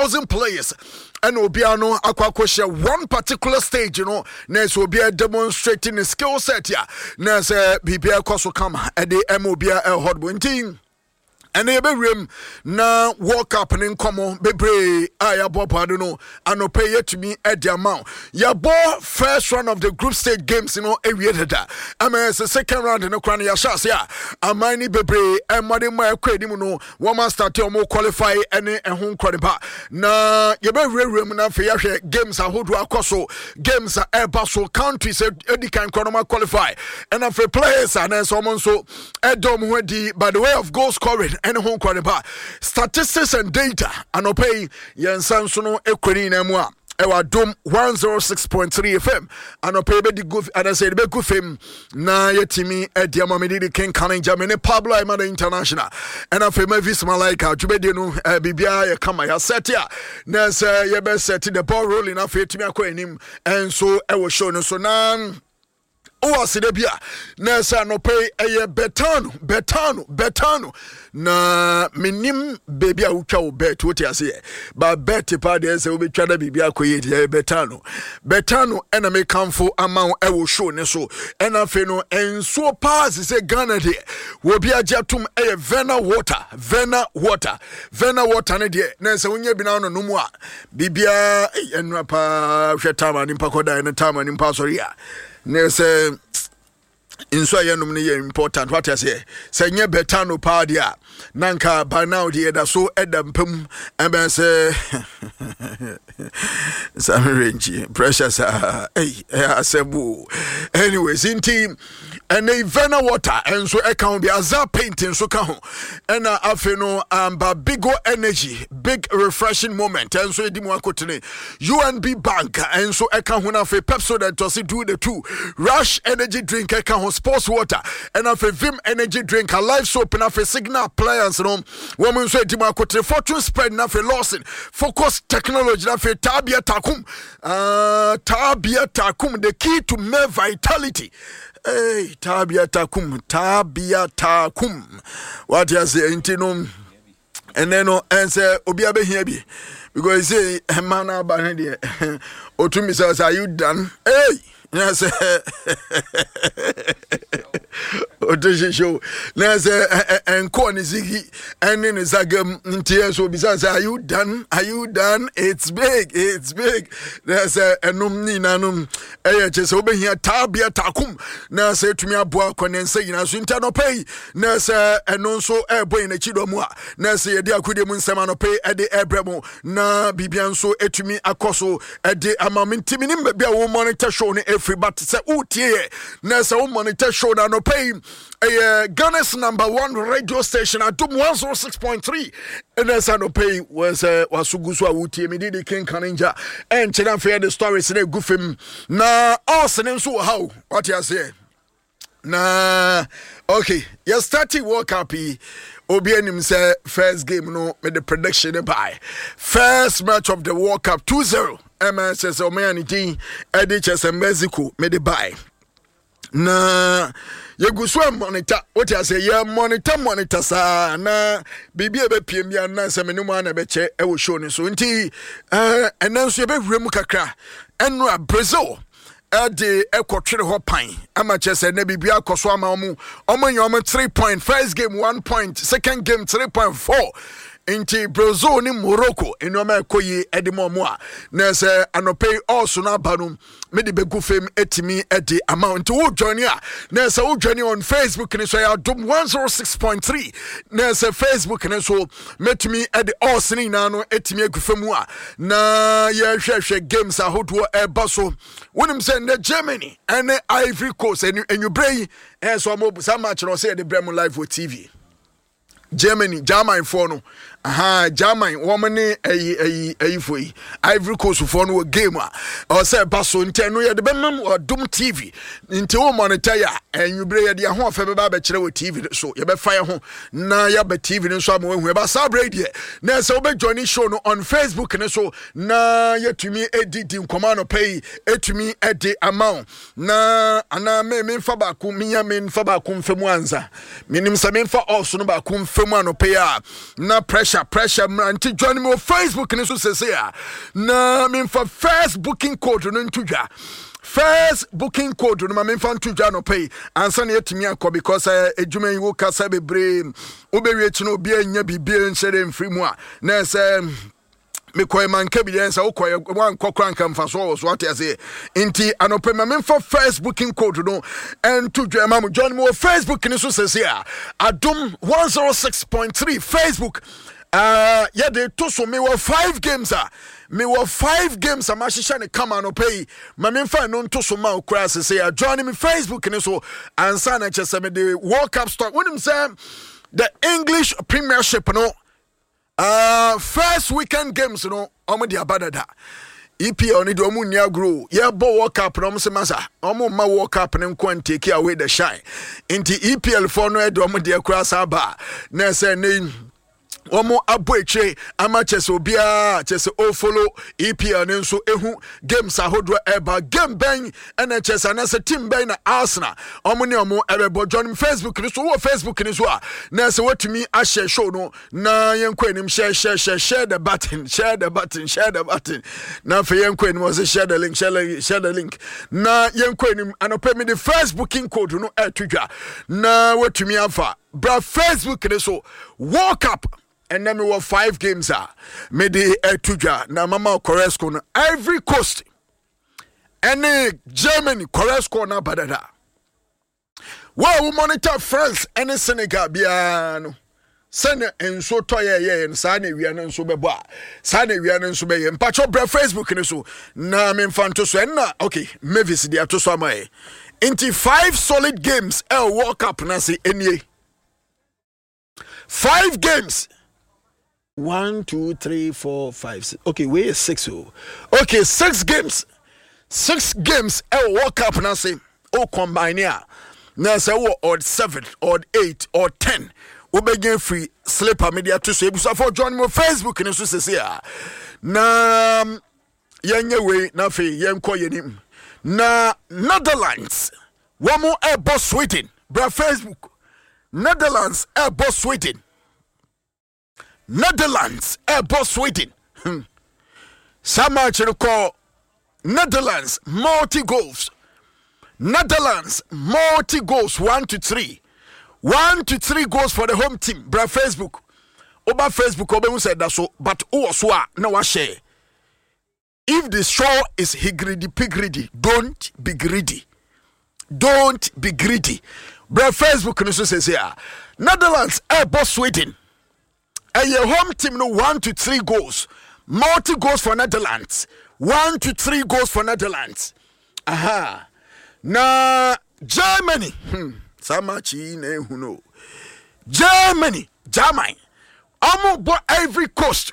1,000 players and Obiano Aquacosia one particular stage, Nes Obia demonstrating the skill set, Nes BBA Koso Kama at the Mobia Hot Winting. And ebe room na walk up and in common bebre aya bob no and pay it to me at the amount. Ya ball first round of the group stage games area that. I mean it's the second round in the crown ya shas ya. Amani bebre and madi my credit no woman start more qualify any and home crediba. Na yebe room na fair games are who do akoso games are airbasso countries edi can qualify. And of players and then someone so Edom wedi by the way of goal scoring. And home quarterback statistics and data and obey Yansansono Equini Nemwa. Ewa Dom 106.3 FM and obey the good and I said be good fame na yetimi Ediamamidi King Canin Jamini Pablo Amada International and I feel Mavis Malaika Jubedino Bibia Kamaya set ya Ness ye best set the ball rolling after to me him and so I was shown so now O asidebia nessa no pay betano na minim baby a utwa bet what you say but bet pa dey say we be twada bibia koye betano ena me kamfo amount e wo show ne so ena fe no enso pass say Ghana dey wo bia jatum e Vena water ne dey na say wonya bi na no mu a bibia enwa pa hwetama ni pakoda na tama ni pasori a ne say inso ayenum ne important what I say nye betano pa dia nanka by now the da so edam pam and ben say some range precious asebu anyways in team and a Vena water and so account be azar painting so ka ho and afeno ba bigo energy big refreshing moment and so edimu akotene UNB bank and so account ho na fe Pepsodent that to do the two Rush energy drink account sports water and afi Vim energy drink a live soap and afi Signal appliance no woman so edimu akotene fortune spread na fe Lawson focus technology na fe Tabia Takum the key to male vitality. Hey, Tabia Takum. What you say, Intinum? And then no answer, Obiabe Hebi. Because say, Mana Banadi, Otumi says, are you done? Hey, yes, Otoshi show. Let's and Cornizigi and in his agam tears will be says, are you done? It's big. There's a numni nanum AHS over here, Tabia Takum. Now say to me a boak and say, Swintano pay. Now say, and also a boy in a chidomua. Now say, dear Kudimun Samano pay at the Abramo. Na Bibianso etumi akoso at the Amamintiminim be a monitor show every but say, oh, dear. Now say, monitor show no pay. Ghana's #1 radio station at 106.3 and as I no pay was Suguswa Wuti Medidi King Kaninja and China Fair the stories in a goofim na awesome so how what you say na okay you starting World Cup Obianim say first game no with the prediction by first match of the World Cup 2-0 MSS Omanity Ediches and Mexico made the buy na Yeguswa monitor what I say yeah monitor sa na bibi ebe pm ya na se menum na beche e wo show ni so nti enen so ebe wrem kakra enra Brazil de ekotwere ho pan ama chese na bibi akoso ama omu nyom 3 point first game 1 point second game 3.4 Inti Brazil ni Morocco enoma ekoyi edimomo a na se anopay also na banum me de begu fam etimi edi amount wo join a na se wo join on Facebook ni so ya dom 106.3 na se Facebook ni so metimi edi also ni na no etimi egu fam a na ye hwehwe games ahodo ebaso wonim se na Germany and Ivory Coast enyu brei so mo busa match no se de brem live for TV Germany for no German woman for Ivory Coast for no game or say basso inteno ya de bemam or dum TV into monitor ya and you bring the ho fa be chere with TV so you be fire ho na ya be TV no so am we ba sabrade here na so be join show no on Facebook and so na ya tumi edit command pay etumi edi amount na ana me fa ba ku minya me fa ba ku mfemu anza minim sa me fa also no ba ku mfemu ano pay na pressure pressure mranti join me on Facebook ni so sese ya na me for first booking code no ntudwa first booking code no me fa ntudwa no pay ansa na yetimi akọ because edwuma yi wo kasa bebre obewie chi no obi anya bibie nsere mfiri mu a na se me koy man kabidence wo koy wan kokran kan fa so what I say inti anope me for first booking code no and to mam join me on Facebook ni so say Adom 106.3 Facebook yeah they to so me were 5 games me were 5 games am ahihya ne kama no pay me fa no to so ma okra say join me Facebook ni so ansa na chese me the World Cup start when him say the English Premiership no first weekend games no omo dia badada EPL ni do omo nia grow ye bo World Cup no se masa omo ma World Cup ne nko take away the shine into EPL for no e do omo dia kura sa ba na se ne omo aboeche amachese obia chese o follow EPL ne nso ehu games ahodro eba game ben na chese na se team ben na Arsenal omo ne omo ebebo join Facebook ni so wo Facebook ni so a na se watumi a share show no na yenko enim share the button na fe yenko enim was share the link na yenko enim anope me the first booking code no etudwa na watumi afa bra Facebook ni so World Cup. And then we were 5 games me the Tuja na mama Koresko na Ivory Coast any Germany Koresko na badada well we monitor France and Senegal biano sene enso toye ye nsa na wi na nso bebo a sa na wi na nso be ye mpacho bra Facebook ni so na me mfanto so na okay Mavis dia to so amae into 5 solid games World Cup na se enie 5 games 1, 2, 3, 4, 5, 6. Okay, where is 6? Okay, 6 games. 6 games. World Cup now say, combine here. Now say, odd 7, odd 8, odd 10. We begin free slipper media to say, so for join me on Facebook and so say, na yenye way na fe yenko yenim. Na Netherlands. One more boss Sweden. Bra Facebook. Netherlands boss Sweden. Netherlands boss Sweden. Sama call Netherlands multi goals. Netherlands multi goals 1 to 3. 1 to 3 goals for the home team. Bra Facebook. Oba Facebook obe said that so but so na wa share. If the show is greedy, don't be greedy. Don't be greedy. Bra Facebook no so says here. Netherlands boss Sweden. And your home team no 1 to 3 goals. Multi goals for Netherlands. 1 to 3 goals for Netherlands. Aha. Na Germany. Samachi ne huno. Germany. Amo bo Ivory Coast.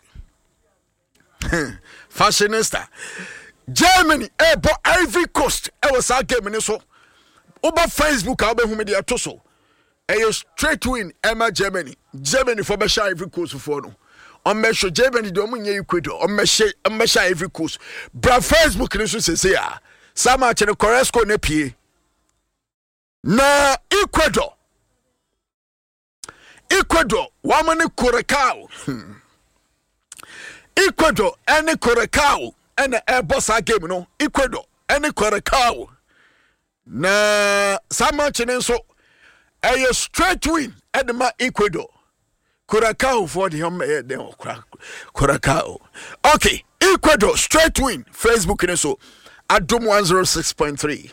Fashionista. Germany bo Ivory Coast. E was a game ni so. Oba Facebook a oba hu me dia to so. A straight win Emma Germany for Besha Ivory Coast for no on measure Germany do munye Ecuador on measure Ivory Coast bra Facebook ni so say sama chere Koresko na pie na Ecuador wamane Curacao Ecuador and Curacao and boss game no Ecuador and Curacao na sama chere so a straight win at the Ecuador. Curacao for the home Curacao. Okay, Ecuador straight win. Facebook and so Adom 106.3.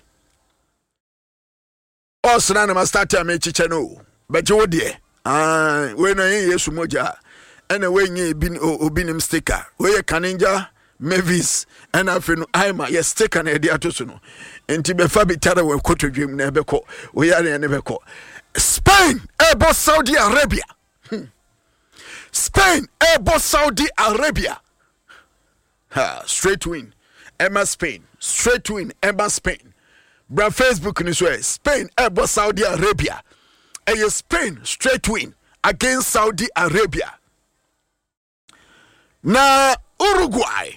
Also, I must start to make channel. But you dear. When I hear Sumoja and away ye bin obinim sticker. Where you Kaninja, Mavis, and I feel I'm a sticker and idea to soon. And to be Fabi Tara will quote a dream never call. We are never call. Spain, boss Saudi Arabia. Spain, boss Saudi Arabia. Straight win. Emma Spain. Straight win. Emma Spain. Bra Facebook in this way. Spain, boss Saudi Arabia. Spain, straight win against Saudi Arabia. Na Uruguay.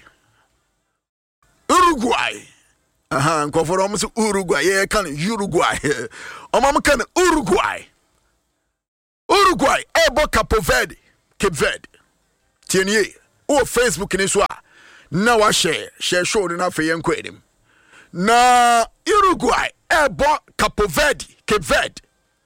Go for almost Uruguay. Yeah, can Uruguay. Can Uruguay. Ebo Cape Verde. tienie o Facebook ni so a na wa share show ni na fe yen kwa enim na Uruguay ebo Cape Verde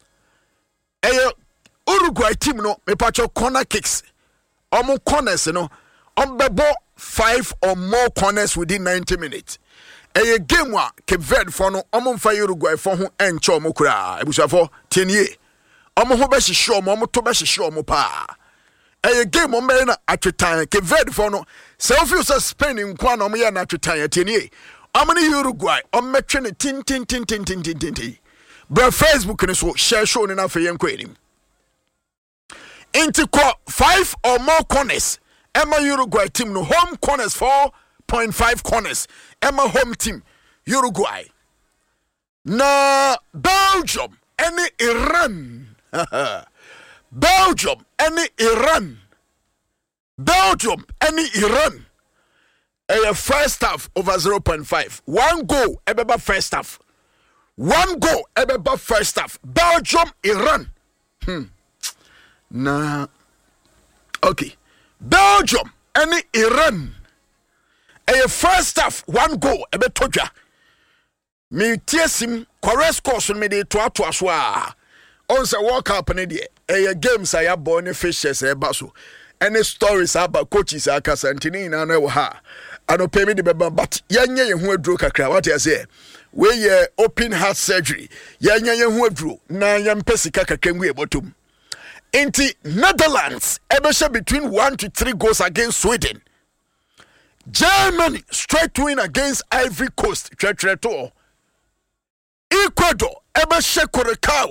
Uruguay team no me pacho corner kicks omo corners no ombebo 5 or more corners within 90 minutes game wa Cape Verde for no omo mfa Uruguay for ho enche omo kura ebusafo tienie omo ho be hihye omo to be hihye omo pa game omo na atwetan Cape Verde for no se ofio se Spain nkwa na omo ye na atwetan tienie omo ni Uruguay omo metwe ne tin bra Facebook ni so share show ni na fe yenkwa enim into 5 or more corners Emma Uruguay team no home corners 4.5 corners Emma home team Uruguay na Belgium any Iran Belgium any Iran first half over 0.5 1 goal ebeba first half 1 goal ebeba first half Belgium Iran na okay Belgium any Iran first half 1 goal ebetodwa me tiesim correct scores me dey to so a on say World Cup ne dey games aya born fishes eba so any stories about coaches akasantini na na wo ha anope me de beba but yanye ye ho aduro kakra what you say we ye open heart surgery yanye ye ho aduro na yampesika kakra ngu ebotum Inti Netherlands ebesha between 1 to 3 goals against Sweden. Germany straight win against Ivory Coast. Ecuador ebesha Curacao.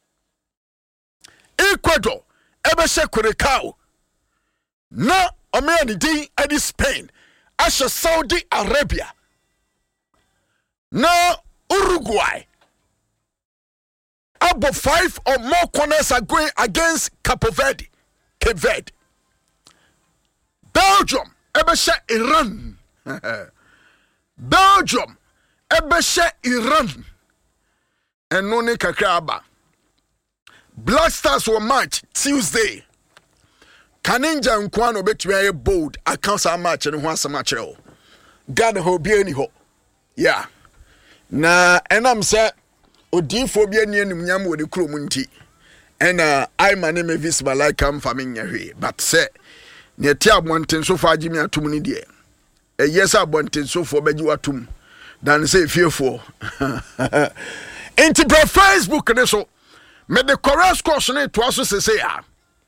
Na Omeni di edi Spain. Asha Saudi Arabia. Na Uruguay. About 5 or more corners are going against Cape Verde. Belgium, ebesha Iran. Belgium, ebesha Iran. And no ne kakraba. Black Stars will match Tuesday. Kaninja nkwano betwe bold accounts a match and who a match. God ho bi ani ho. Yeah. Na enam say Odinfo bi ani animnyam wo de krom nti ena I my name is Malika famenya hwe but say ne ti abonten so fa agimi atum ni de yes abonten so for beji watum dan say fiefo enti bro Facebook ne so me the correct course ne to aso say ya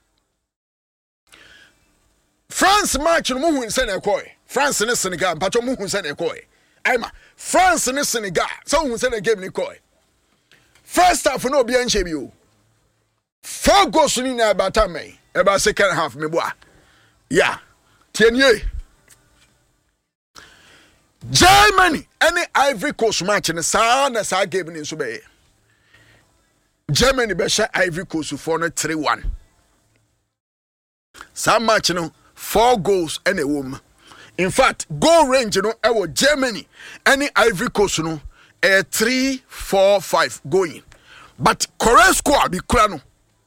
France match no mu hu nse na ekoi France ne Senegal pacho mu hu nse na ekoi aima France ne Senegal so hu nse na game ni koi first half no be anche bi o 4 goals ni na bata me eba second half me boa yeah tienye Germany any Ivory Coast match ne sa na sa game ni so be Germany be sha Ivory Coast for no 3-1 sa match no 4 goals and a woman in fact goal range no e Germany any Ivory Coast no 3-4-5 going. But correct score be krano.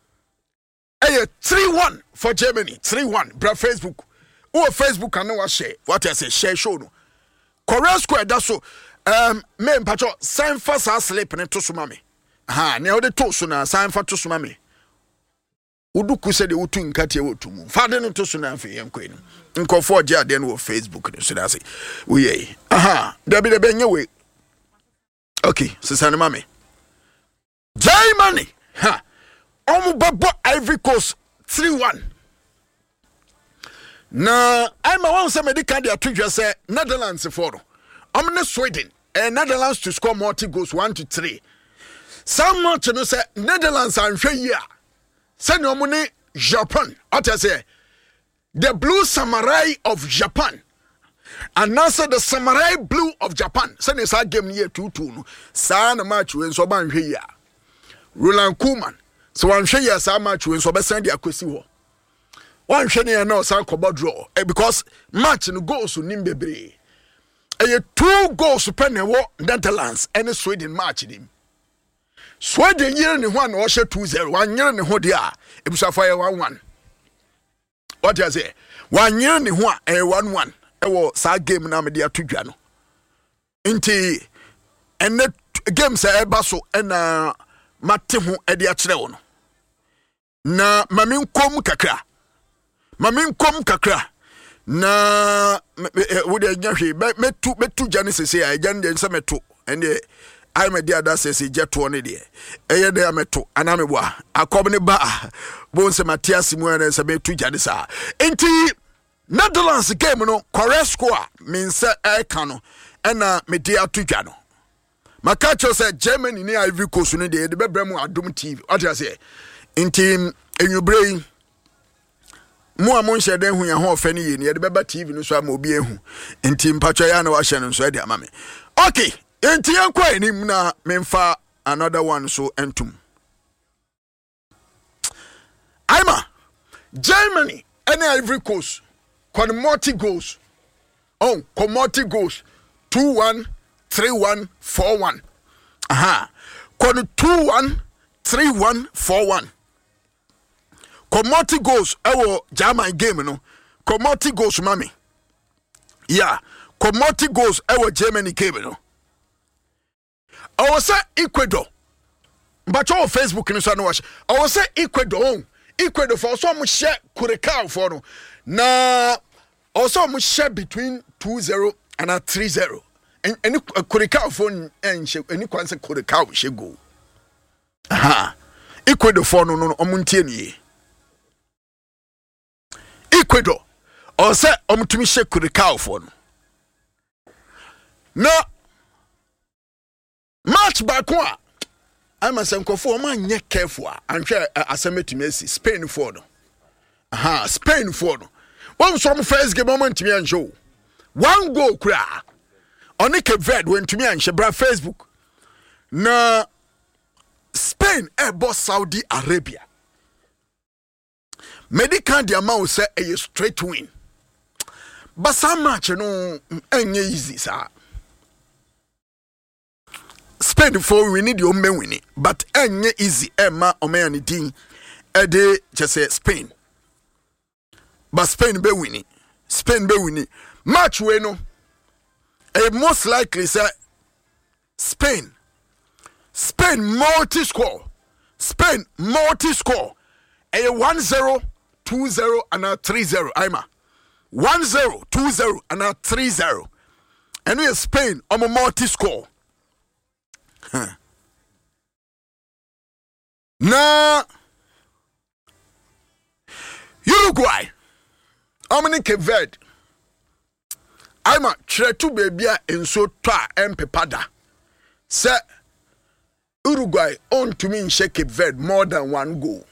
3-1 for Germany. 3-1. Bra Facebook. Who Facebook can no share. What I say share show no. Correct score that's so me mpacho sign first as sleep ne to sumame. Ha, ne ode to so na sign for to sumame. Uduku se de utu nkate wotumu. Fade no to so na afi yenko enu. Nko for je ade no Facebook ne so da say. We aha, da bi de benye we. Okay, Sisane Mame. Germany, Babo Ivory Coast 3-1. Na I'm a one say medical dia to say Netherlands for. Sweden, and Netherlands to score multi goals 1-3. Some much no say Netherlands and here. Say no money Japan. What I say? The Blue Samurai of Japan. And answer the Samurai Blue of Japan. Send us a game near 2-2. San match when so ban here. Roland Koeman. So one share yes match when so be send their kwesi. One share no san kobo draw. Because match no goals nim bebre. 2 goals pen wo Netherlands and Sweden match him. Sweden year ni one or 2-0. One year ni ho dia. Ebusa fire 1-1. What you say? wanyere ne ho a 1-1 ɛwɔ saa game na me de ato dwa no nti ene game sa eba so na mate ho e de akere wo no na maminkom kakra na wo de nyahwe metu jane sese ya jane de nsa meto ene ai me dia da sese jeto ne de eye de ameto ana me boa akob ne ba bo nse matias mu na nsa metu jane sa enti Netherlands game no correct score means eka no ena me de ato dwa no Makacho said Germany ni Ivory Coast no de bebremu adom TV. What I say? Intim enyubrei mu amon hyeden hu ya ho ofani ye ne de beba TV no so am obi ehu. Intim pacho ya na wa hye no so de ama me. Okay, enti yankwa enim na memfa another one so entum. Aima Germany and Ivory Coast multi goals. Oh, multi goals. 2-1 3-1 4-1. Aha. Kon 2-1 3-1 4-1. Multi goals ewo German game no. Multi goals mami. Yeah. Multi goals ewo Germany game no. I say Ecuador. But on Facebook ni so no watch. I say Ecuador. Ecuador for some share Curacao for no. Na also mu share between 2-0 and 3-0. Any Curacao phone and any kwanse Curacao she go. Aha. Ecuador for no omuntie ni. Ecuador or say omutumi she Curacao for no. No match back one. I'm a for man ye careful and share asemetumi asi Spain for no. Aha, Spain for no. One from first game moment to me and show. One goal cry. Only Cape Verde went to me and Shebra Facebook. Na Spain boss Saudi Arabia. Medical the amount say a straight win. But some match no ain't easy, sir. Spain for we need your men winning, but ain't easy. Emma or me anything a day just say Spain. But Spain be winning. Spain be winning. Match we no. Most likely say Spain multi-score. Spain multi-score. 1-0, 2-0 and 3-0. Aima. 1-0, 2-0 and 3-0. And we are Spain on a multi-score. Na Uruguay. How many Cape Verde? I'm a tretu baby in so twa empepada. Say Uruguay on to me in Cape Verde more than one goal.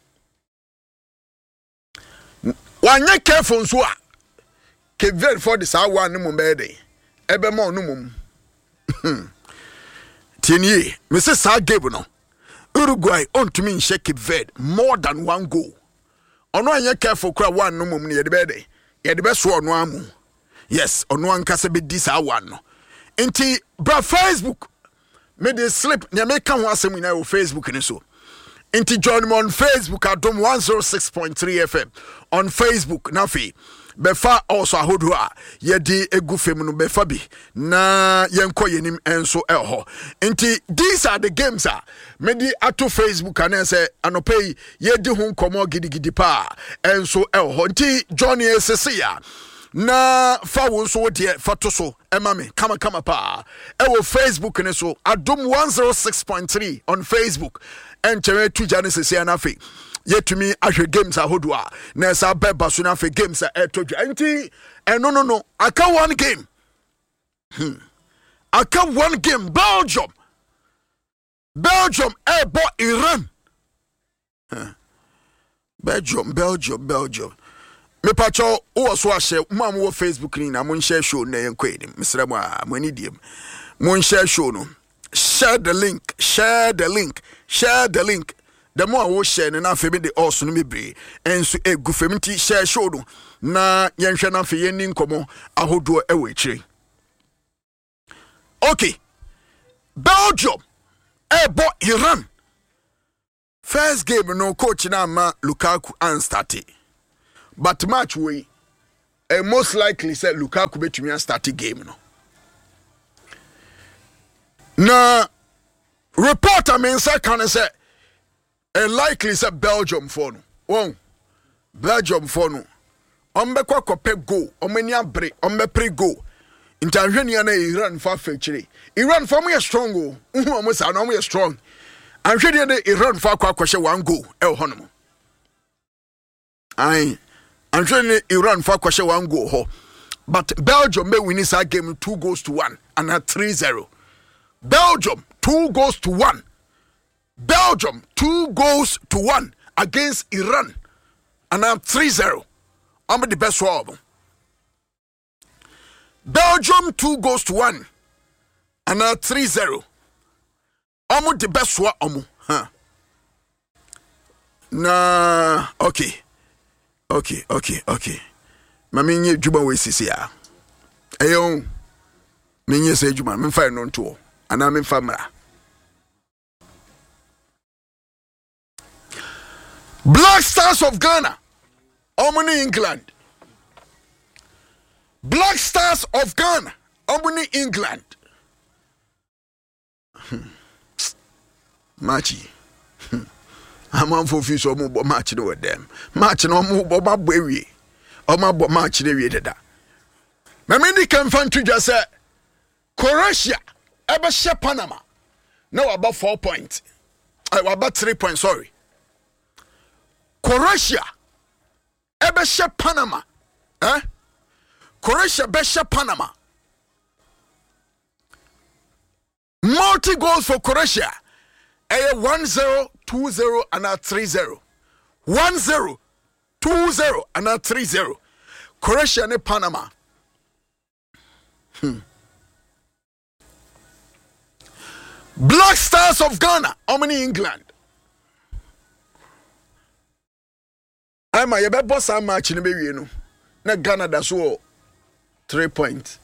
One ye careful so Cape Verde for this hour no mumbe ebe mo no mum. Tienye, Mr. Sagebo Uruguay on to me in Cape Verde more than one goal. Ono anye careful kra one no mum ne de ye de best one amu. Yes, ono ankasa be this one no. Enti bra Facebook me dey slip ne make kan ho asem na Facebook ni so. Enti join me on Facebook Adom 106.3 FM on Facebook na fi befa also ahodo a ye di egu fem no befa bi na yenko yenim enso eho. Enti these are the games me di ato Facebook and say anopay ye di ho komo gidigidi pa enso eho. Enti Johnny Esesia na fa wo so de fato so ema me kama pa ewo Facebook ne so Adom 106.3 on Facebook and chere tu Johnny Esesia na fe yetumi ahwe games ahodua na sa beba so na fe games etodwa enti no aka one game aka one game Belgium ebo Iran Belgium me pacho wo so ahye mam wo Facebook ni na mon share show na yenko edim misra mo amani diem mon share show no share the link the more we share na fe me de also no mebre enso egu fem ti share show no na yenhwe na fe yeni nkomo ahodo ewe chire. Okay, Belgium ebo Iran first game no coach na ma Lukaku and start but match we most likely say Lukaku betumi start the game no. Na reporter me say kan say likely say Belgium for no. Oh, Belgium for no. Ombekwa kope go, omeni abre, pre go. Intervene na Iran for fetchire. Iran for me strong go. Omo say no me strong. And hwe de Iran for kwahye one go e ho no. Ai and hwe Iran for kwahye one go ho. But Belgium may win this game 2-1 and at 3-0. Belgium 2-1. Belgium 2-1 against Iran and at 3-0. I'm the best one. Belgium 2-1 and at 3-0. I'm the best one. Nah, okay. Mami nye juba we sisi ya. Eyo, menye se juba, menfa no nto. Ana menfa mra. Black Stars of Ghana. Omuni England. Black Stars of Ghana. Omuni England. Machi. I'm on for few so more match with them. Match no more boba bury. Or my match the reader. Mamini can find to just say Croatia ever share Panama. No, about 4 points. About 3 points, sorry. Croatia ever share Panama. Croatia be share Panama. Multi goals for Croatia. 1-0, 2-0, and a 3-0. 1-0, 2-0, and a 3-0. Croatia and Panama. Black Stars of Ghana. How many England? I'm a boss. I'm matching the you know. Na Ghana that's all 3 points.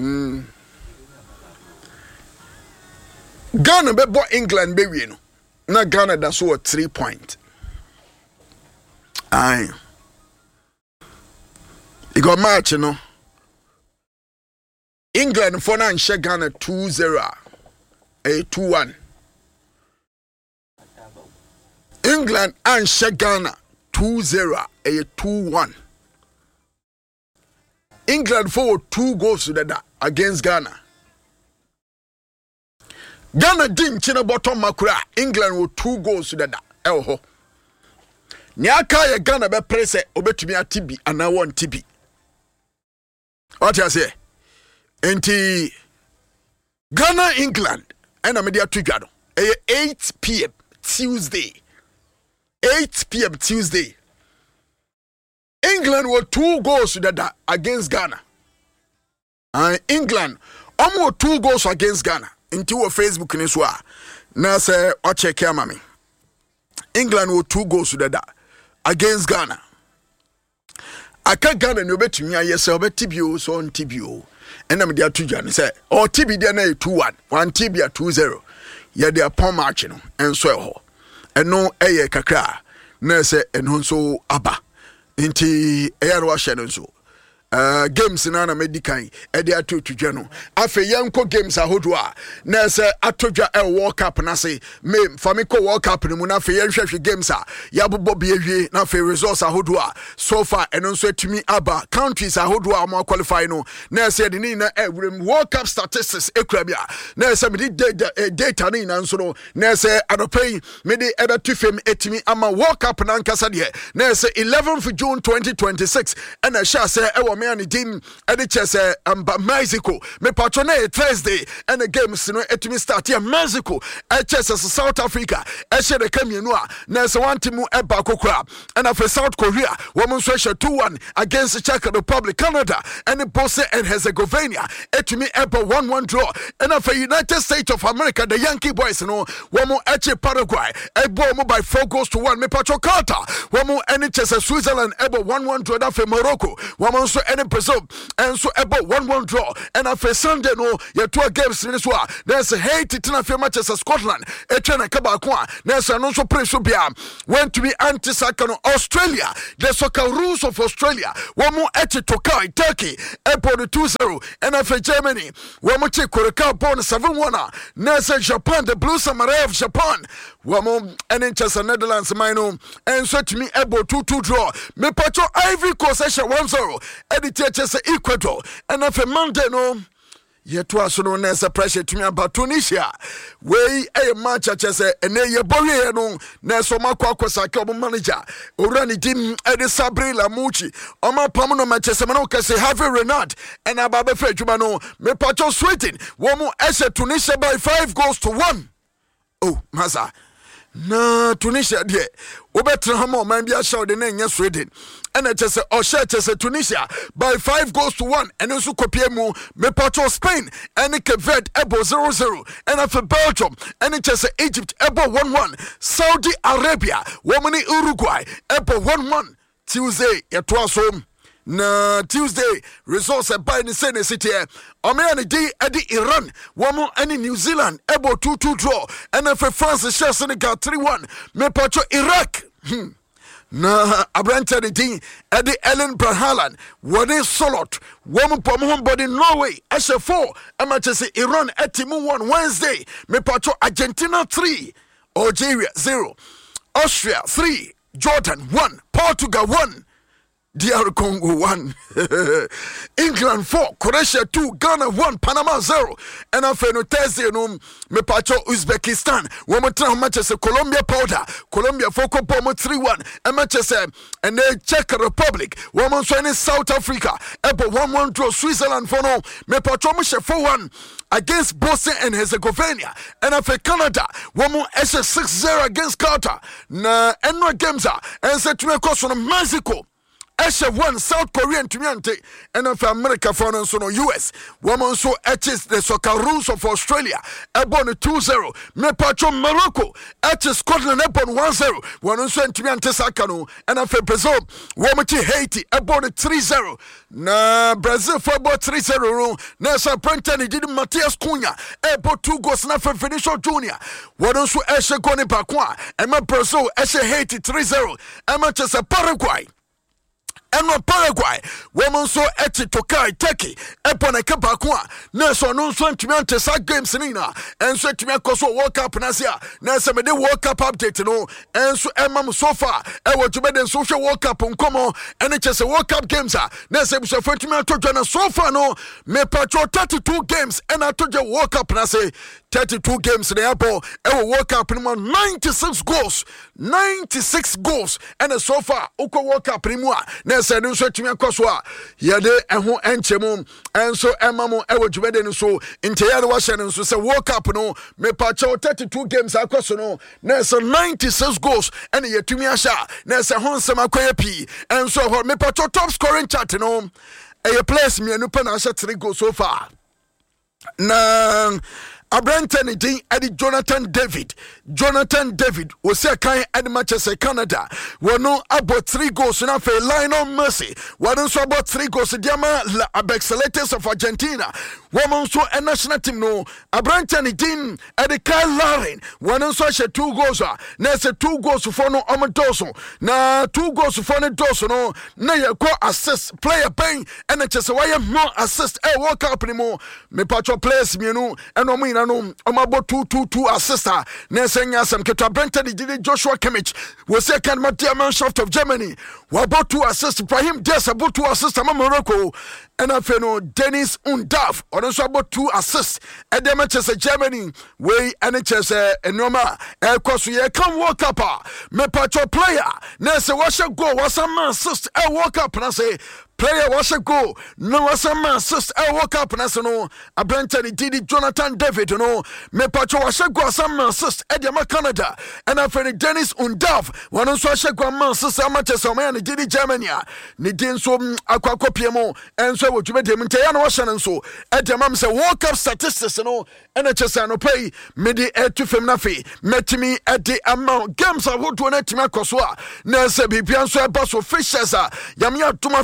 Ghana be bo England be we no. Na Ghana that's all 3 points. Aye. You got match, you know. England for now share Ghana 2-0. 2-1. England and share Ghana 2-0. 2-1. England for 2 goals to that against Ghana. Ghana didn't china bottom makura. England with 2 goals to that. Elho. Nyaka ya Ghana be press obetumi atibi and I want tibi. What you say? Enti Ghana England and media Twigado. 8 p.m. Tuesday. 8 p.m. Tuesday. England were 2 goals to that against Ghana. England almost 2 goals against Ghana. Into a Facebook niswa. Na say o check ya mami. England were 2 goals to that against Ghana. Aka Ghana no betumi ayese obetibio so on tibio. Enam dia tuja say o tibi dia na 2-1, 1 tibia 2-0. Ya dia pon match no enso e ho. Eno eye kakra na say eno so aba. Inti eya ro ahye no so. Games na medican e dey atotwa no afa yanko games ahodo a na se atodwa e World Cup na se me famiko World Cup no mu na afa yanhwehwe games a yabobo be awie na afa results ahodo a so far eno nso atumi aba countries ahodo a mo qualify no na se de ni na World Cup statistics ekura bia na se me data ni na nso no na se adopai me de ebe tufem etimi ama World Cup na nkasa de na se 11th June 2026 and na sha se me and the team and the chess Mexico me patrone Thursday and the games no etimi start here Mexico chess South Africa share the come no na so one team eba kokra and for South Korea woman so 2-1 against the Czech Republic Canada and Bosnia and Herzegovina etimi eba 1-1 draw and for United States of America the Yankee boys no woman Paraguay ebo mo by 4 goals to 1 me patro Qatar woman and chess Switzerland eba 1-1 draw that for Morocco woman so and Brazil and so about 1-1 draw and after Sunday no your 2 games in this one there's a Haiti tina fe matches of Scotland Etienne Kabakwa there's an also place to be went to be anti-Sakano Australia the soccer rules of Australia one more Eche Tokai Turkey airport 2-0 and after Germany one more check Korea born 7-1 there's Japan the Blue Samurai of Japan one more and in Chester Netherlands mine and so to me able 2-2 draw me patcho Ivory Coast 1-0 editor Chester Ecuador and after Monday no yet was no nessa pressure to me about Tunisia way a match Chester and ye boy no neso makwa saka manager urani team edi Sabri Lamuchi oma pamuno Manchester Manoka se have Renard and ababe fejuma no me patcho Sweden womu ese Tunisia by 5-1 oh masa na Tunisia de obetra hama man bia show de na Sweden and it is Tunisia by 5-1 and also kopie mu me patro Spain and Cape Verde ebo 0-0 and after Belgium and it is Egypt ebo 1-1 Saudi Arabia womani Uruguay ebo 1-1 Tuesday yetwaso na Tuesday results by the same city Omeani D Eddie Iran woman any New Zealand ebo 2-2 draw and after France share Senegal 3-1 me patro Iraq na abrante de din Eddie Ellen Brahalan wone Solot woman pom body Norway ashe 4 Manchester Iran etimu 1 Wednesday me patro Argentina 3 Algeria 0 Austria 3 Jordan 1 Portugal 1 DR Congo 1 England 4 Croatia 2 Ghana 1 Panama 0 and after no Thursday no me pacho Uzbekistan woman tra Manchester Colombia powder Colombia foko pomo 3-1 and Manchester and the Czech Republic woman so in South Africa ebo 1-1 draw Switzerland for no me pacho mo 4-1 against Bosnia and Herzegovina and after Canada woman S6-0 against Qatar na enno games and set to course from Mexico Esha 1 South Korean Tumiante and of America for no US. Woman so etches the soccer rules of Australia. Ebon 2-0. Me patro Morocco. Etches Scotland ebon 1-0. One so Tumiante Sakano and of Brazil. Woman Haiti ebon 3-0. Na Brazil for about 3-0. Nessa Brentani did Matias Cunha. Ebo 2 goals na for Vinicius Junior. One so Esha Goni Bakwa. And my Brazil Esha Haiti 3-0. And Manchester Paraguay. And no Paraguay, woman so eti Tokai Turkey, Epona Kabakwa, Nelson no son to me ante sa games nina, and so to me koso World Cup nasia, Nelson me de World Cup update no, and so Emma so far, I want to be the social World Cup on Como, and it's just a World Cup games, Nelson so for to me to join so far no, me patro 32 games, and I told you World Cup nase 32 games in the apple, and World Cup in 96 goals, 96 goals, and so far Uko World Cup in moi. Nessa no so tumi akoswa yede eho enchemu enso emamo ewo dwumede no so nteyare wa hye no so se World Cup no me pacho 32 games akoso no nessa 96 goals and yetumi ahya nessa honsem akoye pi enso me pacho top scoring chart no e place me anu pa na ahya 3 goals so far na Abrantani din Eddie Jonathan David was a kind at Manchester Canada. One no about 3 goals in a Lionel Messi. One also about 3 goals in Diama Abexeletes of Argentina. One so a national team no Abrantani din Eddie Kyle Larin. One also 2 goals. Next 2 goals for no Amadoso. Na 2 goals for no Doso no. Na ya go assist player paying and it's just why more assist a World Cup anymore. Me patcho players me no and no no omabo 2 assister na senya sam keto Brentford did Joshua Kimmich was second Mannschaft of Germany about 2 assists Ibrahim Diaz about 2 assists Morocco and afeno Dennis Undav also about 2 assists at the Manchester Germany way NHS enoma ekoso ye kan World Cup me patcho player na se washa go was a man assist a World Cup na say player was a go no was a man assist a World Cup na so no Brentford did Jonathan David no me patcho was a go some man assist at the Canada and afeno Dennis Undav one also was a go man assist a Manchester man did Germany ni din so akwakopiemo and so what you made him tell no was so at the mam say World Cup statistics no NHS no pay me the to fem na fe metimi at the amount games I would to na tima koswa na se bibia so e boss officials yamia tuma fiti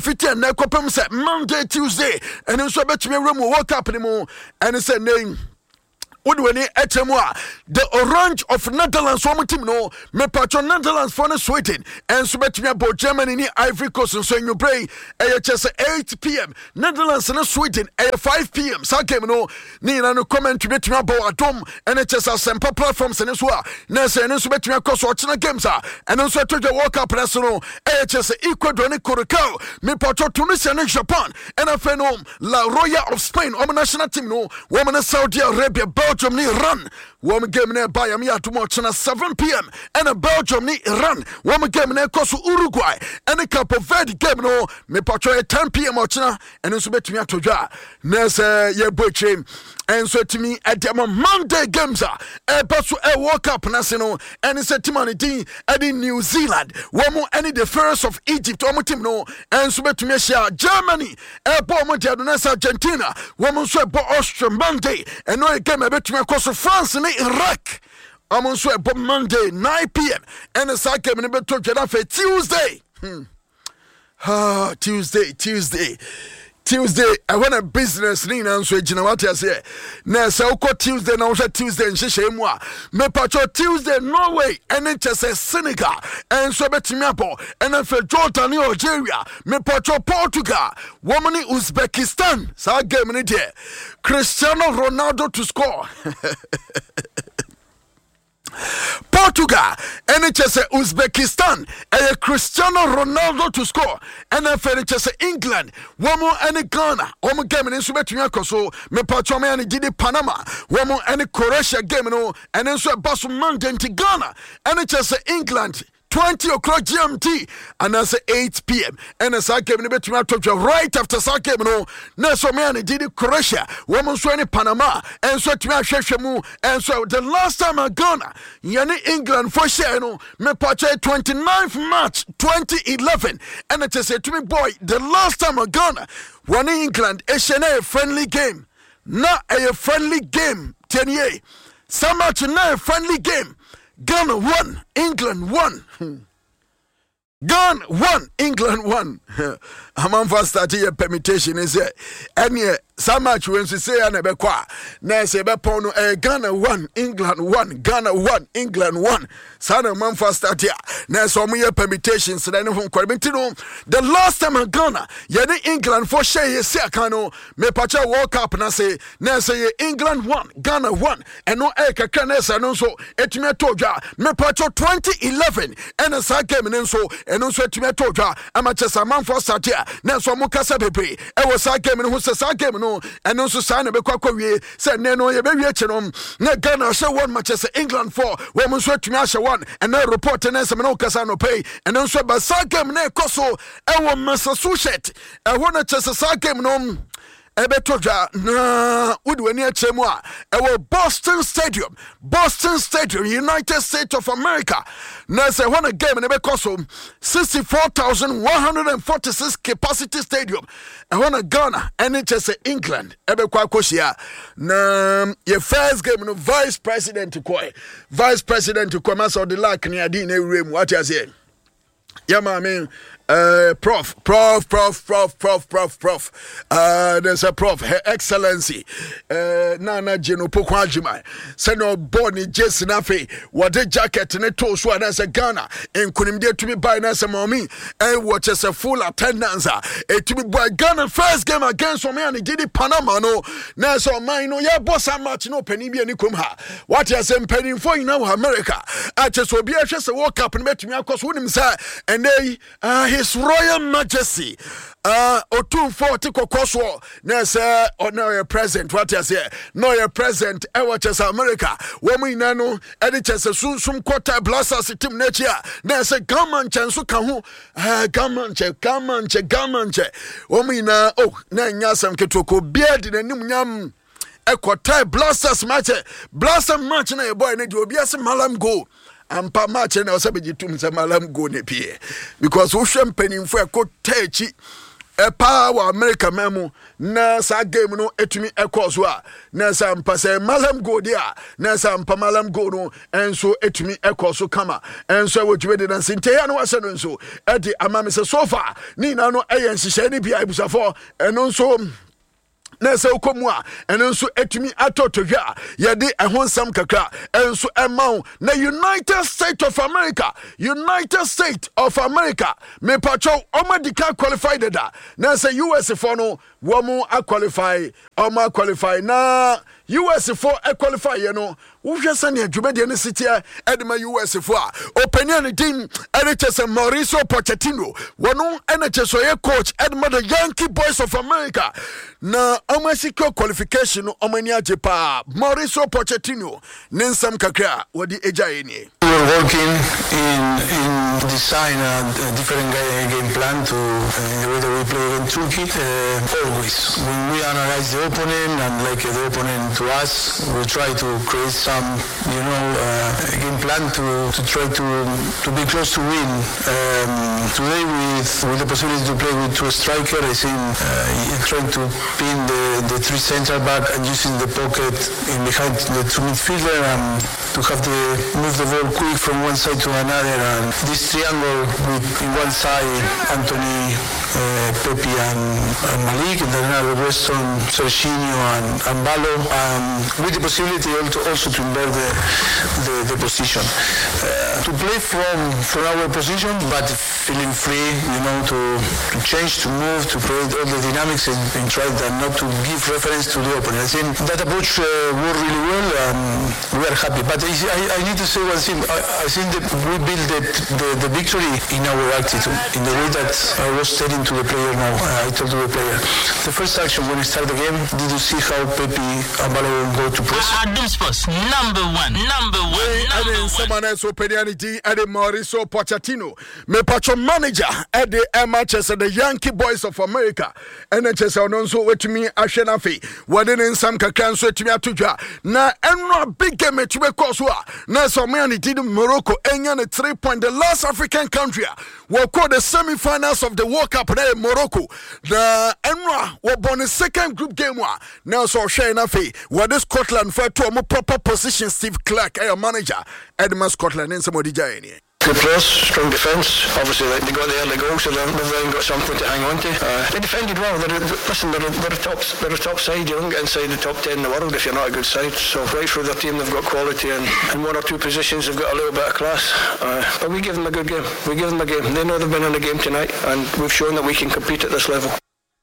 na kopem say Monday Tuesday and nso betumi room World Cup ni mo and say name Udweni Etemwa, the Orange of Netherlands, one team no, me patron Netherlands for the Sweden, and Subetmia Bo Germany ni Ivory Coast, and so you pray, AHS 8 p.m. Netherlands and Sweden, 5 p.m. Sakem no, Nina no comment to Betmia Bo Atom, and HS Semper platforms and as well. Nessa and Subetmia Coast watching games, and also to the World Cup national, AHS Ecuador and Curacao, me patron Tunisia and Japan, and a phenom, La Roya of Spain, Oman national team no, woman of Saudi Arabia, Belgium ni Iran. Woman game ne Bayern ya tomorrow na 7 p.m. and a Belgium ni Iran. Woman game ne kosu Uruguay and a Cape Verde game no me patro 10 p.m. ochina and nso betumi atodwa. Nese ye boche and so to me at the Monday games basu World Cup national and it's a team on the team at New Zealand. Woman any the first of Egypt woman team no and so betumi share Germany Bomo Adonesa Argentina. Woman so bo Austria Monday and no game betumi akoso France ni Iraq. I'm on sweat Monday 9 p.m. and the second game beto jeda for Tuesday. Tuesday, I want a business ni na nso agina what I say. Na say uko Tuesday na uko Tuesday nhihye mu a. Me pacho Tuesday Norway and it say Senegal and so betimi apo and for Jordan ni Algeria. Me pacho Portugal, woman ni Uzbekistan. Sa game ni there. Cristiano Ronaldo to score. Portugal and it say Uzbekistan and Cristiano Ronaldo to score and then for it say England woman and Ghana woman game in Subetumi akoso me patcho me and did Panama woman and Croatia game no and then so basu Monday to Ghana and it say England 20 o'clock GMT and that's 8 p.m. and as I came in the right after Sake no so me and did Croatia woman so any Panama and so to me and so the last time I Ghana yani England for sure no me patch 29th March 2011 and it said to me boy the last time I Ghana when England is a friendly game not a friendly game 10 years so much not a friendly game. Ghana 1, England 1. Ghana 1, England 1. I'm on first starting a permutation is it? And yeah, so much when she say an ebekwa. Na say bepono Ghana 1, England 1, Ghana 1, England 1. Sana man first start here. Na so me permutations then from Kwabintino. The last time in Ghana, yeah England for share ye say kano me pacha World Cup na say England 1, Ghana 1 and no kakra na say no so etime toja me pacha 2011 and sa game and so etime toja amachesa man first start here. Na so mo kasa bebre e wo sa game no so sa game no and no so sa na be kwakowie say ne no ye be wie chenom na Ghana say one match say England 4 we mo so etime ashe 1 and now report na say no kasa no pay and no so ba sa game na ekoso e wo Massachusetts e ho na chese sa game no Ebetoja na udweni achemu a ewo Boston Stadium, United States of America. Na say one game na bekoso 64,146 capacity stadium. E one Ghana and it say England ebekwa akoshia. Na your first game no Vice President Maso de la Kniadi na rem what you say. Yeah, I mean, Prof. There's a Prof. Her Excellency. Nana Jeno Pokwajima. Seno Boni Jason Afe. What the jacket and a toe so as a Ghana. And couldn't dare to be by Nasa Mommy. And what is a full attendance. To be by Ghana first game against me and he did it Panama. No, Nasa mine. No, yeah, boss, how much no penny be any come ha. What you say penny for in our America. I just will be a walk up and met me across with him, sir. And they, His Royal Majesty, Otumfo Tiko Koswo, Nessa, or no, your present, what you say, no, your present, Ewachas America, Woman Nano, Editors, Sum Quarter Blasters, Tim Nature, Nessa, Gaman Chansukahu, Gamanche, Womina, oh, Nanyasam Ketoko, beard in a Numyam, Equatai Blasters match, Blaster match, and a boy, and it will be as a malam go. Ampa match na osabeji tum se malam go ne pie because wo hwem panin fo ekotaachi power America memo na sa game no etumi ekoso a na sa mpase malam go dia na sa mpa malam go no enso etumi ekoso kama enso wotwe de na sinte ya no wase no enso edi amame se so far ni na no eyen hihye ni bia ibusafo eno nso na se ukomu a eno nso etumi atotodwa ye de ehonsam kakra enso emaw na United States of America me pacho omadika qualified da na se US for no wo mu qualify na US for qualify ye no wohwe sane adwumade ne sitia edema US for a opinion team NHS Mauricio Pochettino wono NHS ye coach edema the Yankee Boys of America na omasiko qualification omani ajepa Mauricio Pochettino nensam kakra wodi ejaye ni. We were working in design a different game plan to the way that we play in Turkey. Always when we analyze the opponent and like the opponent to us, we try to create some game plan to try to be close to win. Today with the possibility to play with two strikers, I think trying to pin the three center back and using the pocket in behind the two midfielder and to have move the ball quick from one side to another, and this triangle with in one side Anthony, Pepe and Malik, and then another Weston, Serginho and Balo, with the possibility also to invert the position. To play from our position, but feeling free, to change, to move, to create all the dynamics and try not to give reference to the opponent. I think that approach worked really well, and we are happy. But I need to say one thing. I think that we built the victory in our attitude, in the way that I was telling to the player now. I told to the player, the first action when we start the game, did you see how Pepe and Balo go to press? Number one. Someone else opinianity at the Mauricio Pochettino. Me patron manager at the Manchester, the Yankee Boys of America. NHS ononso wetumi ahwenafe. Wadene nsam kakran so etumi atodwa. Na enro big game etumi koso a. Na so man did Morocco enya ne 3 point the last African country. We call the semi-finals of the World Cup there in Morocco. The enro we born the second group game wa. Now so share na fe. What Scotland for to a proper position Steve Clark our manager Edmund Scotland and somebody giant. Good players, strong defence. Obviously, they got the early goal, so they've then got something to hang on to. They defended well. They're a top side. You don't get inside the top 10 in the world if you're not a good side. So right through their team, they've got quality, and in one or two positions, they've got a little bit of class. But we give them a good game. We give them a game. They know they've been in a game tonight, and we've shown that we can compete at this level.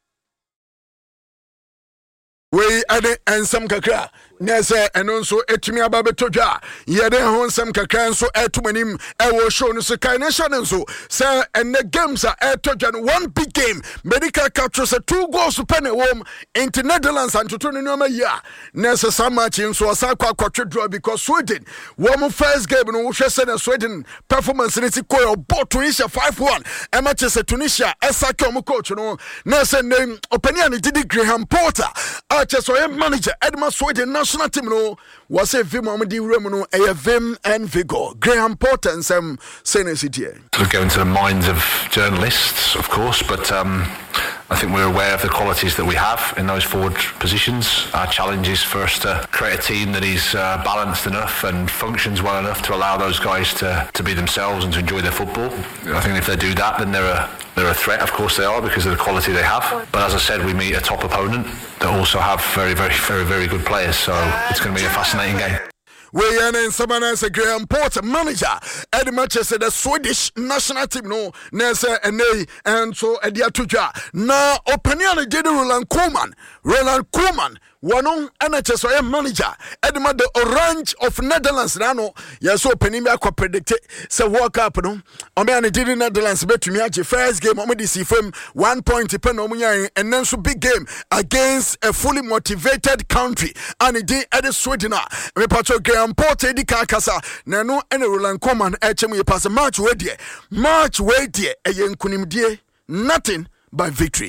We ade ensam kakra nese eno nso etumi ababetodwa yede ho ensam kakra nso etumanim ewo show no so kai nation nso say ene games a etodwa no one big game medical captures 2 goals pen home into Netherlands and to no ma ya nese some match nso asakwa kwatwe because Sweden one first game no wo hwese na Sweden performance ni ti koyo bot Tunisia 5-1 e match se Tunisia esake omo coach no nese name opinion did Graham Potter so manager Edmund Sweden national team no was a vim amadi room no a vim and vigor Graham Potter and some sensitive. Sort of go into the minds of journalists, of course, but I think we're aware of the qualities that we have in those forward positions. Our challenge is first to create a team that is balanced enough and functions well enough to allow those guys to be themselves and to enjoy their football. I think if they do that, then they're a threat. Of course they are, because of the quality they have. But as I said, we meet a top opponent that also have very, very, very, very good players. So it's going to be a fascinating game. We are in someone as a Graham Potter manager at the Manchester the Swedish national team no nese and so at the atuja na opinion did Roland Koeman one NHS manager Edma the Orange of Netherlands nano yes opening me akwa predict say World Cup no o me an did Netherlands betumi age first game o me see from 1 point pen o munyan and then so big game against a fully motivated country and it did at Sweden me patcho Graham Potter di kakasa na no ene Roland Koeman echem ye pass match we die e yenkunimdie nothing by victory.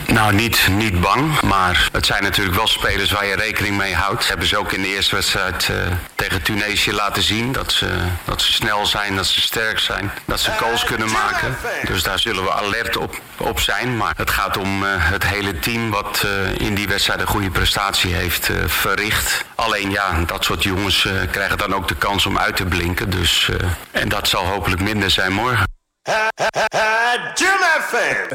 Nou, niet bang, maar het zijn natuurlijk wel spelers waar je rekening mee houdt. Hebben ze ook in de eerste wedstrijd tegen Tunesië laten zien dat ze snel zijn, dat ze sterk zijn, dat ze goals kunnen maken. Dus daar zullen we alert op zijn. Maar het gaat om het hele team wat in die wedstrijd een goede prestatie heeft verricht. Alleen ja, dat soort jongens krijgen dan ook de kans om uit te blinken. Dus, en dat zal hopelijk minder zijn morgen. Jim FM.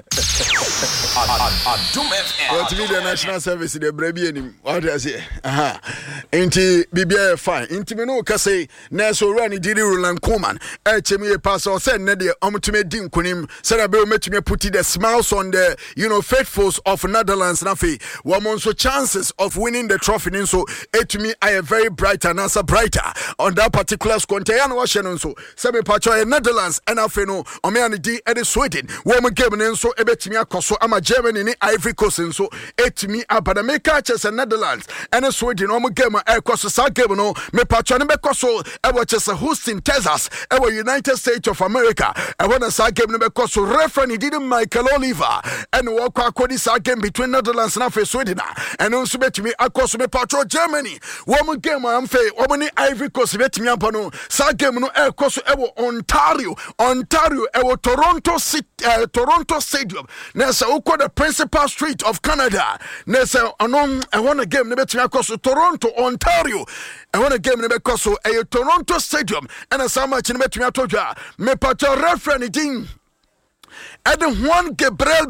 What to be the national service the Brebianim? What does it? Aha. Inti Bibia fine. Inti me no kase na so rani didi Roland Koeman. Chemi pass or send na de omutume din kunim. Sada be metumi put the smiles on the faithfuls of Netherlands na fe. Wamon so chances of winning the trophy so etumi I very bright and answer brighter on that particular squad. Yan wa shenon so. Sebe pacho Netherlands and afe no Omeani di ede Sweden. Woman game nso ebetimi akoso ama Germany ni Ivory Coast nso etimi abadameka chese Netherlands and Sweden omo game akoso sa game no me patro ne bekoso ewo chese Houston Texas ewo United States of America ewo na sa game ne bekoso referee did Michael Oliver and wo kwa kodi sa game between Netherlands and Sweden and nso betimi akoso me patro Germany woman game amfe omo ni Ivory Coast betimi apono sa game no akoso ewo Ontario ewo Toronto Stadium. Nessa uko the principal street of Canada. Nessa anon I want a game nebetimi akoso Toronto, Ontario. I want a game nebekoso a Toronto Stadium. And as how much nebetimi atoja me pato referee din Eden Juan Gabriel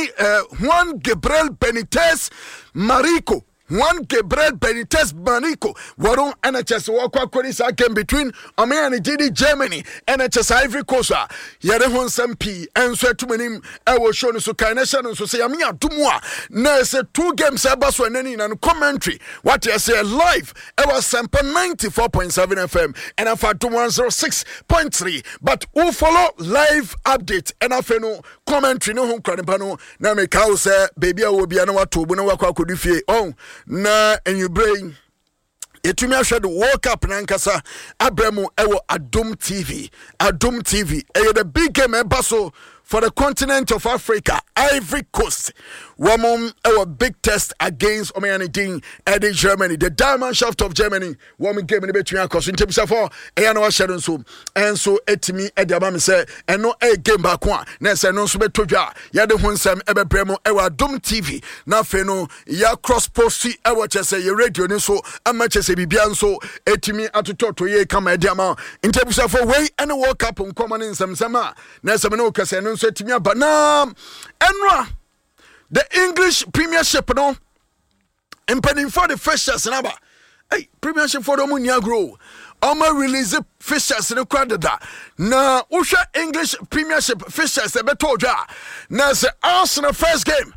Benitez Marico. Juan Gabriel Benitez Manico, Waron NHS Walker Kodisa game between Oman and Germany, NHS Ivory Coast. Yere Hon Sampi, and so to him, I was shown so Kaination and so say, Amia Tumwa. Nurse 2 games, Abbas and and commentary. What I say live, I was sample 94.7 FM and I found 106.3. But who follow live update and I feel commentary no home cranipano. Now make house, baby, I will be an hour to Bunawaka could you oh. Na and you bring etumi ahwe the World Cup nankasa abramo ewo Adom TV the big game ebaso for the continent of Africa, Ivory Coast. Woman, our big test against Omeanidin Eddie Germany, the diamond shaft of Germany. Woman game in the between us in terms of Ayano Shadow so and so etimi Ediabam say and no a game back one. Nessa no subetoja. Yade Hunsam Ebe Bremo Ewa Adom TV. Na feno ya cross post ewa chese ye radio ni so amache se bibian so etimi atutoto ye kama Ediama in terms of way and a World Cup common in some sama. Nessa no kase no so etimi banam enwa. The English Premiership, no, impending for the fishers, number. Hey, Premiership for the Munia grow. Oma release fishers in the crowd that. Na Usha English Premiership fishers, a better jar. Na the Arsenal first game.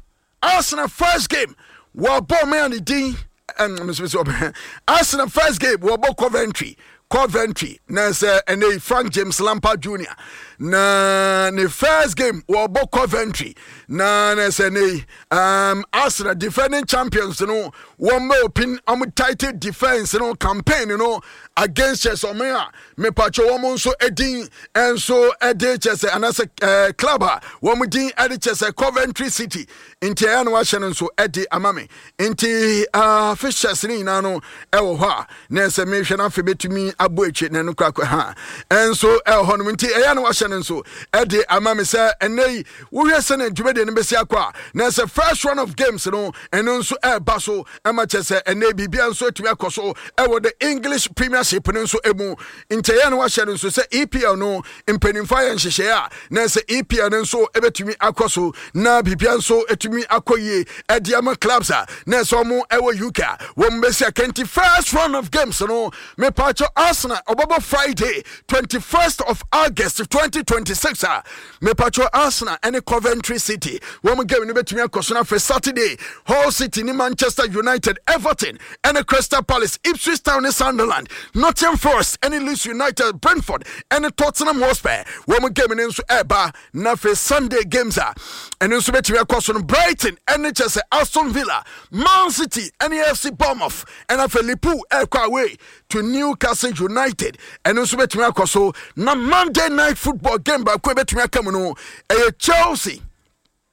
Wabo me and the D and Arsenal first game. Wabo Coventry. Na se and a Frank James Lampard Jr. Na the first game wabo Coventry. Na se ne Arsenal defending champions one more pin title defense campaign against Chelsea me pacho woman so edin and so edi Chelsea and as a club woman din edi Chelsea Coventry City inti anu washen so edi amame inti fishers ni nano ewo ha na se me hwe na fe betumi aboeche na no kwakwa ha and so ho no inti anu washen so edi amame say enei wo hwe se na dwumede ne besi akwa na se first round of games eno so eba so Chelsea enei bibia so etumi akoso ewo the English Premiership nso emu inteye no wahye nso se EPL no impenimfa ya nhyehyɛ a na se EPL nso ebetumi akoso na bibia nso etumi akoye ediama clubs a na so mo ewo UK wo mbesi 21st round of games no me pacho Arsenal obobo Friday 21st of August 2026 a me pacho Arsenal and Coventry City wo mo game no betumi akoso na for Saturday Hull City ni Manchester United Everton and Crystal Palace Ipswich Town and Sunderland Nottingham Forest and Leeds United Brentford and Tottenham Hotspur woman game in Eba na for Sunday games and in between akoso Brighton and Chelsea Aston Villa Man City and AFC Bournemouth and for Liverpool away to Newcastle United and in between akoso na Monday night football game ba ko between akamu no Chelsea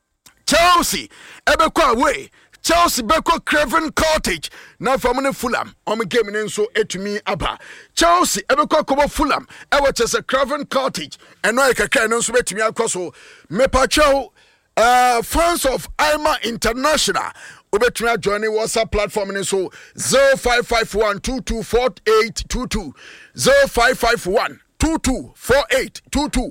Chelsea ebekwa away. Chelsea beko Craven Cottage na famune Fulham game nso etumi aba. Chelsea ebeko kobo Fulham ewo chese Craven Cottage eno ekaka nso betumi akoso mepacho fans of Aima International obetumi join WhatsApp platform nso 0551224822 0551224822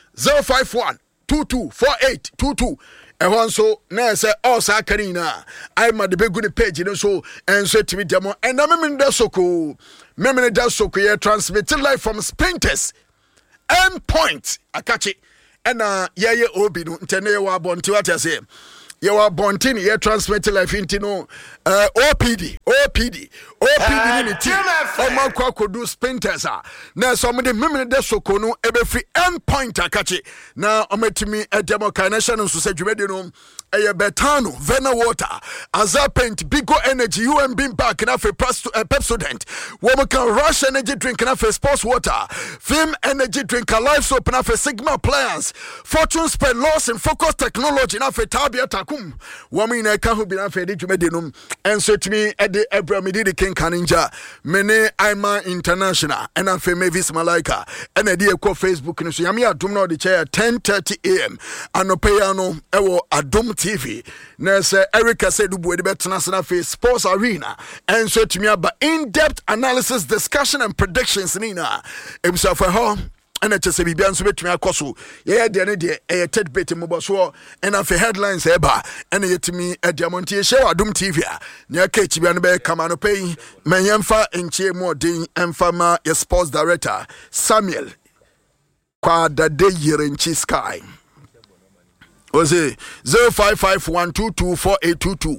0551224822 ehonso na say all sakari na Aima de begu the page no so enso etimi demo ena memenda soko ye transmit live from Sprinters Endpoint akachi ena yeye obi no ntene wa bonti what I say ye wa bonti ni ye transmit live into no OPD ni ti o kwa kodu Sprinters na so me de memenda soko no ebefri Endpoint akachi na ometimi edemo connection nso se dwumede no Betano, Vena Water, Azapent, Bigo Energy, UMB Back, and after Pepsodent, woman can Rush Energy Drink, and after Sports Water, Film Energy Drink, a Life Soap, and after Sigma Appliance, Fortune Spend Loss and Focus Technology, and after Tabia Takum, woman I can't be after Medinum, and so to me at the Abramidi King Kaninja, Mene Aima International, and after Mavis Malaika, and a dear Facebook, and so Yamia Dumno the chair 10:30 a.m. and no Payano, Ewo Adum TV. Nurse Erica said we the National Face Sports Arena and so to me about in-depth analysis, discussion and predictions nina. Ebisa for home and it just be bian so betumi akoso. Yeah de e ted bit mo so and after headlines eba and yet me e diamontie show Adum TV a. Na ka chi bian be kama no pay menyemfa enchie mo den emfama your sports director Samuel Kwadade Yerenchi Sky. Was it 0551224822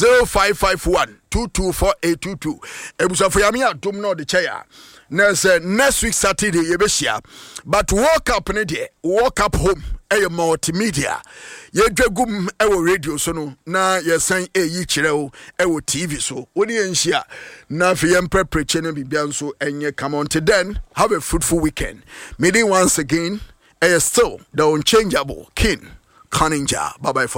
0551224822 ebusa for yami Adum no the chair next week Saturday yebeshia but walk up home multimedia ye dwagum ewo radio so no na ye san yi kirewo ewo TV so woni enhia na fe yem prepreche na bibia so enye come on to then have a fruitful weekend meeting once again still the unchangeable King Kaninja. Bye bye.